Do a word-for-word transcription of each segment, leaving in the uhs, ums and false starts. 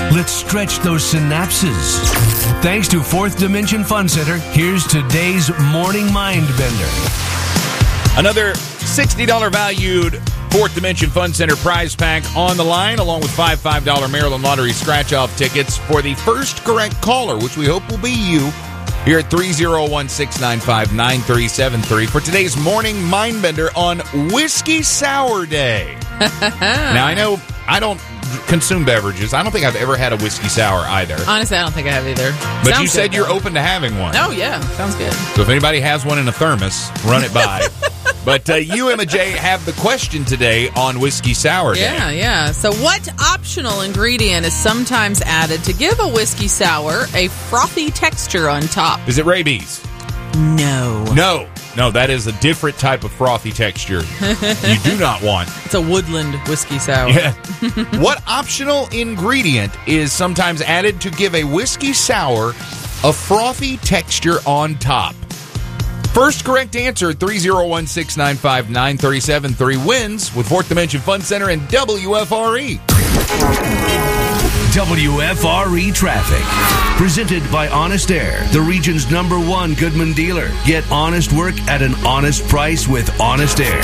Let's stretch those synapses. Thanks to Fourth Dimension Fun Center, here's today's Morning Mind Bender. Another sixty dollars valued Fourth Dimension Fun Center prize pack on the line, along with five five dollars Maryland Lottery scratch-off tickets for the first correct caller, which we hope will be you, here at three oh one, six nine five, nine three seven three for today's Morning Mind Bender on Whiskey Sour Day. Now, I know I don't consume beverages. I don't think I've ever had a whiskey sour either. Honestly, I don't think I have either. But Sounds you said good, you're though. open to having one. Oh, yeah. Sounds good. So if anybody has one in a thermos, run it by. But uh, you, Emma J, have the question today on Whiskey Sour Day. Yeah, yeah. So what optional ingredient is sometimes added to give a whiskey sour a frothy texture on top? Is it rabies? No. No. No, that is a different type of frothy texture you do not want. It's a woodland whiskey sour. Yeah. What optional ingredient is sometimes added to give a whiskey sour a frothy texture on top? First correct answer, three oh one, six nine five, nine three seven three wins with Fourth Dimension Fun Center and W F R E. W F R E Traffic. Presented by Honest Air, the region's number one Goodman dealer. Get honest work at an honest price with Honest Air.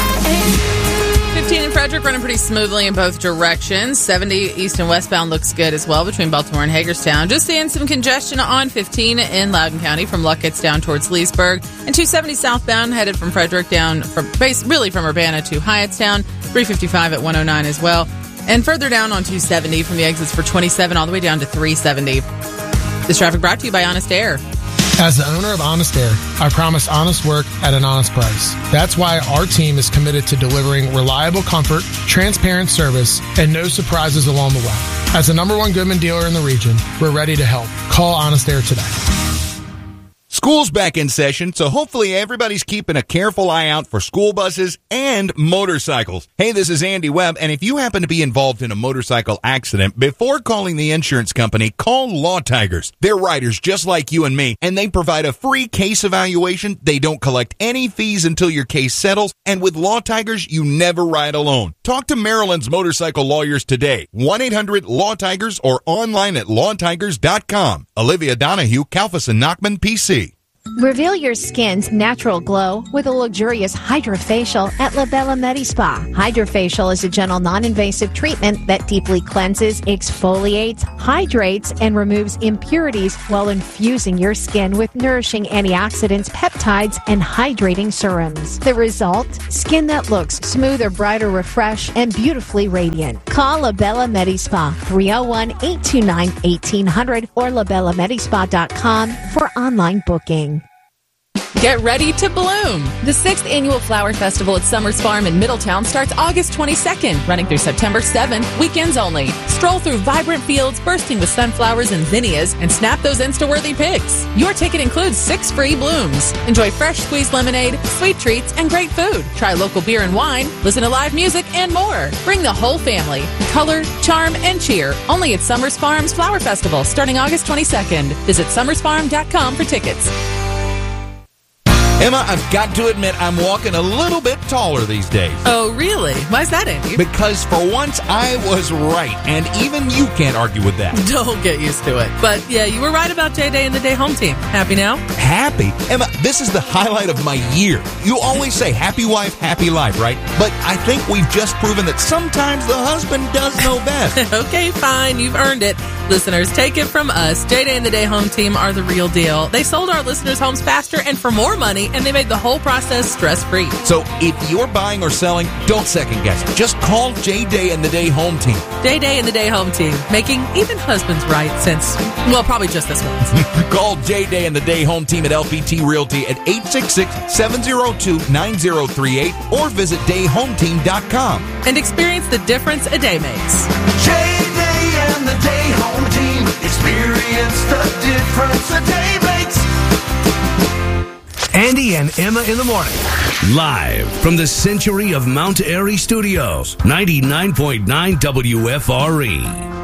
fifteen in Frederick running pretty smoothly in both directions. seventy east and westbound looks good as well between Baltimore and Hagerstown. Just seeing some congestion on fifteen in Loudoun County from Luckett's down towards Leesburg. And two seventy southbound headed from Frederick down from base really from Urbana to Hyattstown. three fifty-five at one oh nine as well. And further down on two seventy from the exits for twenty-seven all the way down to three seventy. This traffic brought to you by Honest Air. As the owner of Honest Air, I promise honest work at an honest price. That's why our team is committed to delivering reliable comfort, transparent service, and no surprises along the way. As the number one Goodman dealer in the region, we're ready to help. Call Honest Air today. School's back in session, so hopefully everybody's keeping a careful eye out for school buses and motorcycles. Hey, this is Andy Webb, and if you happen to be involved in a motorcycle accident, before calling the insurance company, call Law Tigers. They're riders just like you and me, and they provide a free case evaluation. They don't collect any fees until your case settles, and with Law Tigers, you never ride alone. Talk to Maryland's motorcycle lawyers today. one eight hundred law tigers or online at law tigers dot com. Olivia Donahue, Kalfas Nachman, P C. Reveal your skin's natural glow with a luxurious hydrofacial at La Bella Medispa. Hydrofacial is a gentle, non-invasive treatment that deeply cleanses, exfoliates, hydrates, and removes impurities while infusing your skin with nourishing antioxidants, peptides, and hydrating serums. The result? Skin that looks smoother, brighter, refreshed, and beautifully radiant. Call La Bella Medispa, three oh one, eight two nine, eighteen hundred or la bella medispa dot com for online booking. Get ready to bloom. The sixth Annual Flower Festival at Summers Farm in Middletown starts August twenty-second, running through September seventh, weekends only. Stroll through vibrant fields bursting with sunflowers and zinnias and snap those Insta-worthy pics. Your ticket includes six free blooms. Enjoy fresh squeezed lemonade, sweet treats, and great food. Try local beer and wine, listen to live music, and more. Bring the whole family. Color, charm, and cheer. Only at Summers Farm's Flower Festival starting August twenty-second. Visit summers farm dot com for tickets. Emma, I've got to admit I'm walking a little bit taller these days. Oh, really? Why's that, Andy? Because for once I was right, and even you can't argue with that. Don't get used to it. But yeah, you were right about J-Day and the Day Home Team. Happy now? Happy? Emma, this is the highlight of my year. You always say happy wife, happy life, right? But I think we've just proven that sometimes the husband does know best. Okay, fine. You've earned it. Listeners, take it from us. J-Day and the Day Home Team are the real deal. They sold our listeners' homes faster and for more money, and they made the whole process stress-free. So if you're buying or selling, don't second guess. Just call J-Day and the Day Home Team. J-Day and the Day Home Team, making even husbands right since, well, probably just this one. Call J-Day and the Day Home Team at L P T Realty at eight six six, seven oh two, nine oh three eight or visit day home team dot com. And experience the difference a day makes. J-Day and the Day Home Team. Experience the difference a day makes. Andy and Emma in the morning. Live from the Century of Mount Airy Studios, ninety-nine point nine W F R E.